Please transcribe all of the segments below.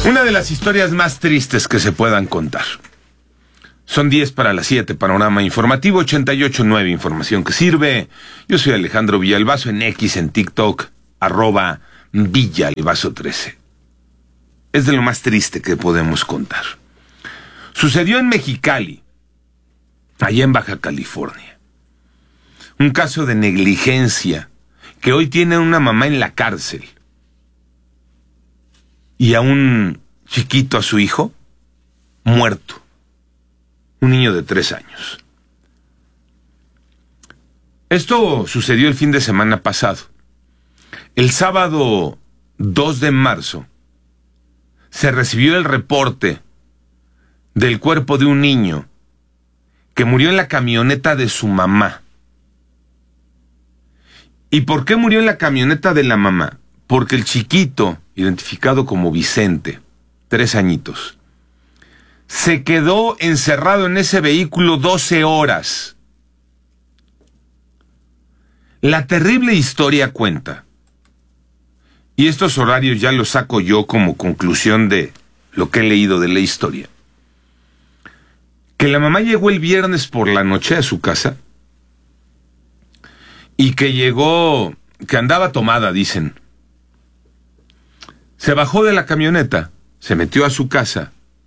Una de las historias más tristes que se puedan contar. Son 10 para las 7, panorama informativo 88.9, información que sirve. Yo soy Alejandro Villalbazo, en X, en TikTok, @Villalbazo13. Es de lo más triste que podemos contar. Sucedió en Mexicali, allá en Baja California. Un caso de negligencia que hoy tiene una mamá en la cárcel. Y a un chiquito, a su hijo, muerto. Un niño de 3 años. Esto sucedió el fin de semana pasado. El sábado 2 de marzo se recibió el reporte del cuerpo de un niño que murió en la camioneta de su mamá. ¿Y por qué murió en la camioneta de la mamá? Porque el chiquito, identificado como Vicente, 3 añitos, se quedó encerrado en ese vehículo 12 horas. La terrible historia cuenta, y estos horarios ya los saco yo como conclusión de lo que he leído de la historia, que la mamá llegó el viernes por la noche a su casa y que andaba tomada, dicen. Se bajó de la camioneta, se metió a su casa,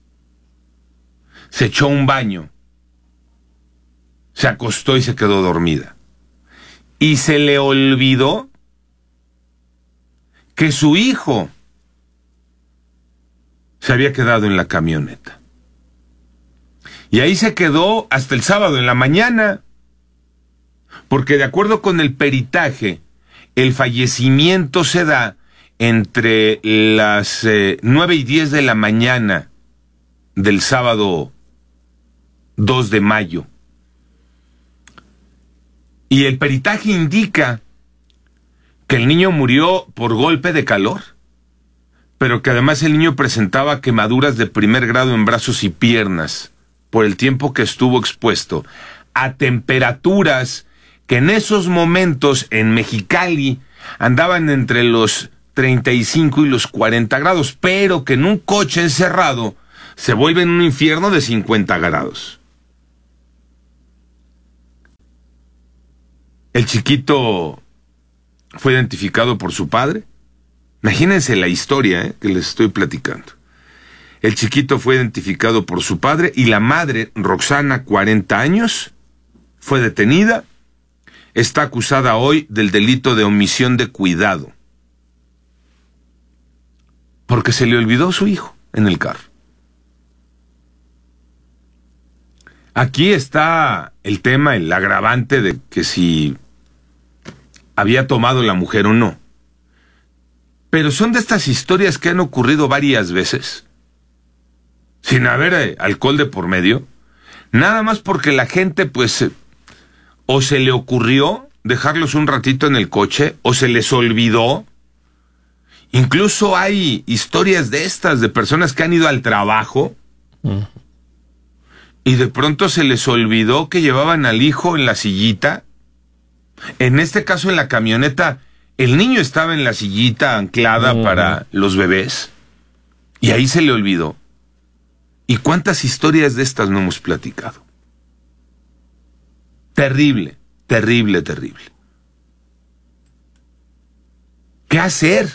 se echó un baño, se acostó y se quedó dormida. Y se le olvidó que su hijo se había quedado en la camioneta. Y ahí se quedó hasta el sábado en la mañana, porque de acuerdo con el peritaje, el fallecimiento se da entre las 9 y 10 de la mañana del sábado 2 de mayo. Y el peritaje indica que el niño murió por golpe de calor, pero que además el niño presentaba quemaduras de primer grado en brazos y piernas por el tiempo que estuvo expuesto a temperaturas que en esos momentos en Mexicali andaban entre los 35 y los 40 grados, pero que en un coche encerrado se vuelve en un infierno de 50 grados. El chiquito fue identificado por su padre. Imagínense la historia que les estoy platicando. El chiquito fue identificado por su padre y la madre, Roxana, 40 años, fue detenida. Está acusada hoy del delito de omisión de cuidado, porque se le olvidó su hijo en el carro. Aquí está el tema, el agravante de que si había tomado la mujer o no. Pero son de estas historias que han ocurrido varias veces, sin haber alcohol de por medio, nada más porque la gente, pues, o se le ocurrió dejarlos un ratito en el coche, o se les olvidó. Incluso hay historias de estas, de personas que han ido al trabajo y de pronto se les olvidó que llevaban al hijo en la sillita. En este caso, en la camioneta, el niño estaba en la sillita anclada para los bebés y ahí se le olvidó. ¿Y cuántas historias de estas no hemos platicado? Terrible, terrible, terrible. ¿Qué hacer?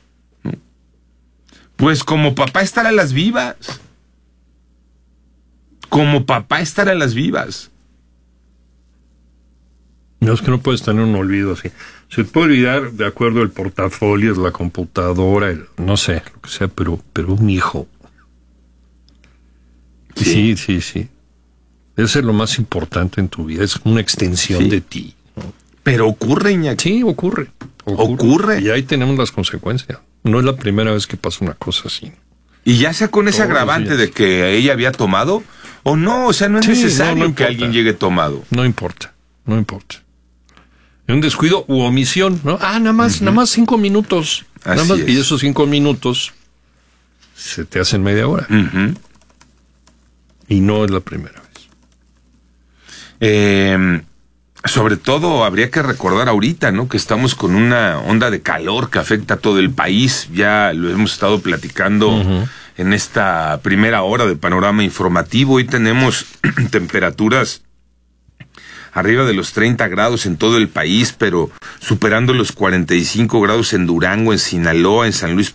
Pues como papá estar a las vivas. Como papá estar a las vivas. No, es que no puedes tener un olvido así. Se puede olvidar de acuerdo al portafolio, la computadora, no sé, lo que sea, pero un hijo. Sí. Debe ser lo más importante en tu vida, es una extensión de ti, ¿no? Pero ocurre, Iñaki. Sí, ocurre. Y ahí tenemos las consecuencias. No es la primera vez que pasa una cosa así. Y ya sea con ese agravante de que ella había tomado, o no, o sea, no es necesario que alguien llegue tomado. No importa. Un descuido u omisión, ¿no? Nada más 5 minutos. Y esos 5 minutos se te hacen media hora. Y no es la primera vez. Sobre todo habría que recordar ahorita, ¿no?, que estamos con una onda de calor que afecta a todo el país. Ya lo hemos estado platicando en esta primera hora de panorama informativo. Hoy tenemos temperaturas arriba de los 30 grados en todo el país, pero superando los 45 grados en Durango, en Sinaloa, en San Luis